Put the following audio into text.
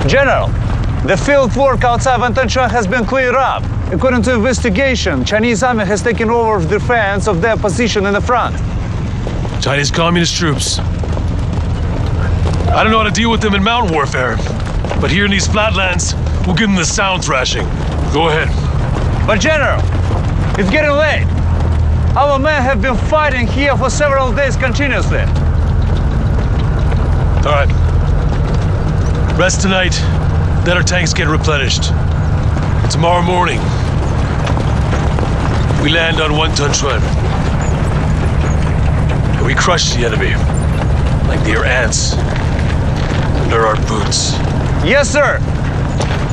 General, the field work outside Vantanchuan has been cleared up. According to investigation, Chinese army has taken over the defense of their position in the front. Chinese communist troops. I don't know how to deal with them in mountain warfare, but here in these flatlands, we'll give them the sound thrashing. Go ahead. But General, it's getting late. Our men have been fighting here for several days continuously. All right. Rest tonight, let our tanks get replenished. Tomorrow morning, we land on Vantanchuan. And we crush the enemy, like they are ants under our boots. Yes, sir.